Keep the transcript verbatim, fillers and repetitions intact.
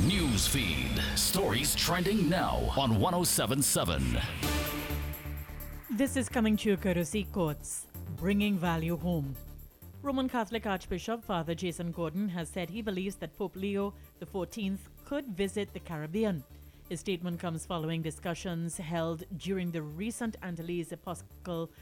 News feed. Stories trending now on one oh seven point seven. This is coming to you courtesy Courts, bringing value home. Roman Catholic Archbishop Father Jason Gordon has said he believes that Pope Leo the fourteenth could visit the Caribbean. His statement comes following discussions held during the recent Antilles Episcopal